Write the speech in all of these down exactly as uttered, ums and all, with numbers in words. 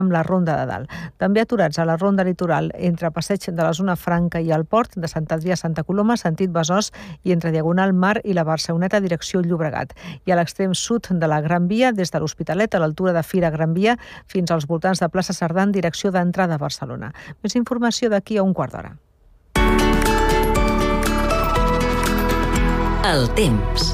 amb la Ronda de Dalt. També aturats a la Ronda Litoral entre Passeig de la Zona Franca i el Port, de Sant Adrià a Santa Coloma, sentit Besòs, i entre Diagonal Mar i la Barceloneta, direcció Llobregat. I a l'extrem sud de la Gran Via, des de l'Hospitalet a l'altura de Fira Gran Via, fins als voltants de plaça Cerdà en direcció d'entrada a Barcelona. Més informació d'aquí a un quart d'hora. El temps.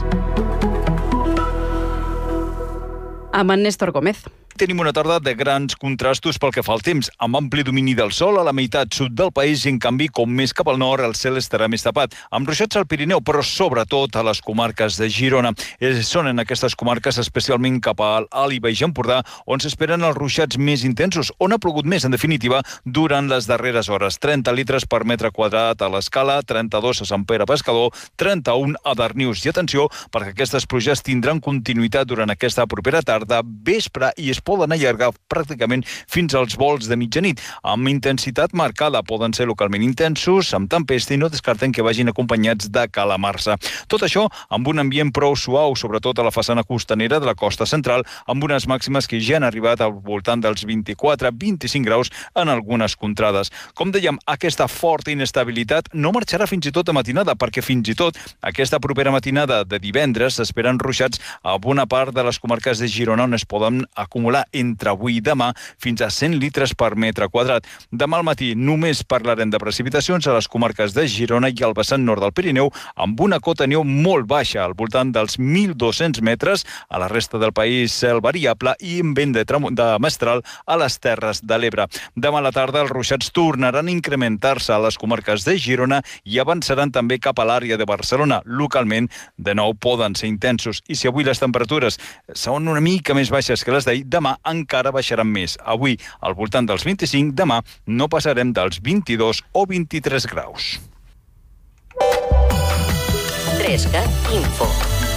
Amb en Néstor Gómez. Tenim una tarda de grans contrastos pel que fa al temps, amb ampli domini del sol a la meitat sud del país i, en canvi, com més cap al nord, el cel estarà més tapat, amb ruixats al Pirineu, però sobretot a les comarques de Girona. Són en aquestes comarques, especialment cap a Alt i Baix Empordà, on s'esperen els ruixats més intensos, on ha plogut més, en definitiva, durant les darreres hores. trenta litres per metre quadrat a l'Escala, trenta-dos a Sant Pere Pescador, trenta-un a Darnius. I atenció, perquè aquestes pluges tindran continuïtat durant aquesta propera tarda, vespre i es poden allargar pràcticament fins als volts de mitjanit. Amb intensitat marcada, poden ser localment intensos, amb tempesta, i no descarten que vagin acompanyats de calamarsa. Tot això amb un ambient prou suau, sobretot a la façana costanera de la costa central, amb unes màximes que ja han arribat al voltant dels vint-i-quatre a vint-i-cinc graus en algunes contrades. Com dèiem, aquesta forta inestabilitat no marxarà fins i tot a matinada, perquè fins i tot aquesta propera matinada de divendres s'esperen ruixats a bona part de les comarques de Girona, on es poden acumular entre avui i demà fins a cent litres per metre quadrat. Demà al matí només parlarem de precipitacions a les comarques de Girona i al vessant nord del Pirineu, amb una cota neu molt baixa, al voltant dels mil dos-cents metres. A la resta del país, cel variable i amb vent de, de mestral a les Terres de l'Ebre. Demà a la tarda els ruixats tornaran a incrementar-se a les comarques de Girona i avançaran també cap a l'àrea de Barcelona. Localment, de nou, poden ser intensos. I si avui les temperatures són una mica més baixes que les d'ahir, demà encara baixaran més. Avui al voltant dels vint-i-cinc, demà no passarem dels vint-i-dos o vint-i-tres graus. trescat Info.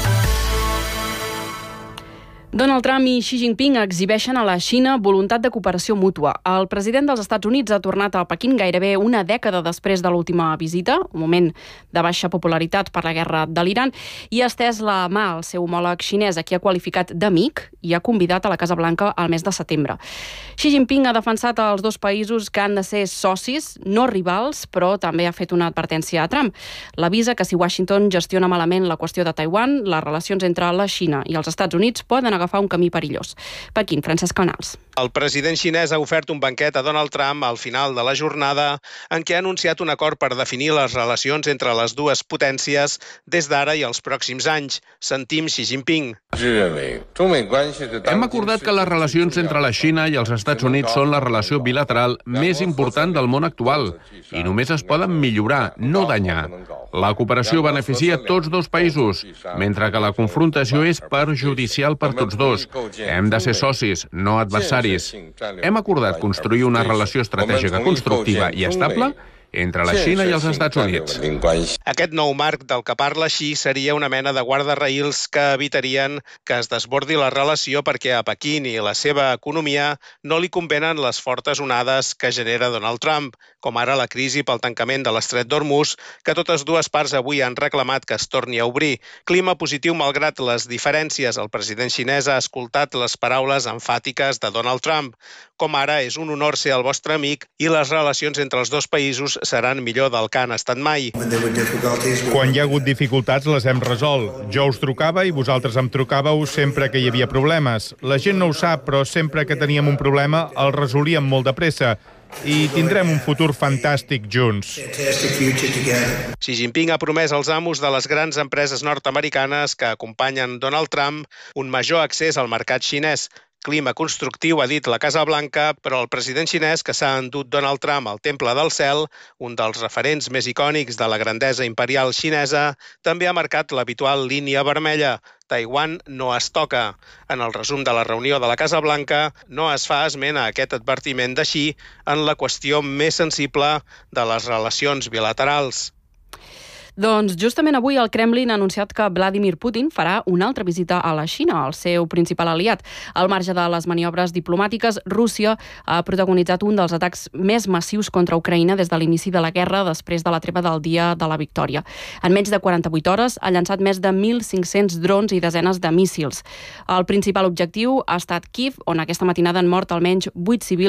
Donald Trump i Xi Jinping exhibeixen a la Xina voluntat de cooperació mútua. El president dels Estats Units ha tornat a Pequín gairebé una dècada després de l'última visita, un moment de baixa popularitat per la guerra de l'Iran, i ha estès la mà al seu homòleg xinès, a qui ha qualificat d'amic i ha convidat a la Casa Blanca al mes de setembre. Xi Jinping ha defensat als dos països que han de ser socis, no rivals, però també ha fet una advertència a Trump. L'avisa que si Washington gestiona malament la qüestió de Taiwan, les relacions entre la Xina i els Estats Units poden agafar un camí perillós. Pequín, Francesc Canals. El president xinès ha ofert un banquet a Donald Trump al final de la jornada en què ha anunciat un acord per definir les relacions entre les dues potències des d'ara i els pròxims anys. Sentim Xi Jinping. Hem acordat que les relacions entre la Xina i els Estats Units són la relació bilateral més important del món actual i només es poden millorar, no danyar. La cooperació beneficia tots dos països, mentre que la confrontació és perjudicial per tots dos. Hem de ser socis, no adversaris. Hem acordat construir una relació estratègica constructiva i estable entre la Xina i els Estats Units. Aquest nou marc del que parla Xi seria una mena de guardarraïls que evitarien que es desbordi la relació, perquè a Pequín i la seva economia no li convenen les fortes onades que genera Donald Trump, com ara la crisi pel tancament de l'estret d'Hormuz, que totes dues parts avui han reclamat que es torni a obrir. Clima positiu malgrat les diferències. El president xinès ha escoltat les paraules emfàtiques de Donald Trump, com ara és un honor ser el vostre amic i les relacions entre els dos països seran millor del que han estat mai. Quan hi ha hagut dificultats les hem resolt. Jo us trucava i vosaltres em trucàveu sempre que hi havia problemes. La gent no ho sap, però sempre que teníem un problema el resolíem molt de pressa. I tindrem un futur fantàstic junts. Xi Jinping ha promès als amos de les grans empreses nord-americanes que acompanyen Donald Trump un major accés al mercat xinès. Clima constructiu, ha dit la Casa Blanca, però el president xinès que s'ha endut Donald Trump al Temple del Cel, un dels referents més icònics de la grandesa imperial xinesa, també ha marcat l'habitual línia vermella. Taiwan no es toca. En el resum de la reunió de la Casa Blanca no es fa esment a aquest advertiment de Xi en la qüestió més sensible de les relacions bilaterals. Doncs justament avui el Kremlin ha anunciat que Vladimir Putin farà una altra visita a la Xina, el seu principal aliat. Al marge de les maniobres diplomàtiques, Rússia ha protagonitzat un dels atacs més massius contra Ucraïna des de l'inici de la guerra després de la treva del dia de la victòria. En menys de quaranta-vuit hores ha llançat més de mil cinc-cents drons i desenes de míssils. El principal objectiu ha estat Kíev, on aquesta matinada han mort almenys vuit civils